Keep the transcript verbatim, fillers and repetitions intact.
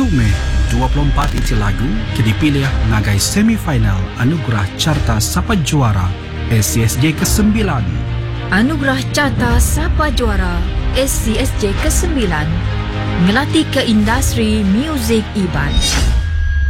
satu Mei dua puluh empat itu lagu ke dipilih ngagai semifinal Anugerah Carta Sapa Juara S C S J kesembilan. Anugerah Carta Sapa Juara S C S J kesembilan ngelatih ke industri muzik Iban.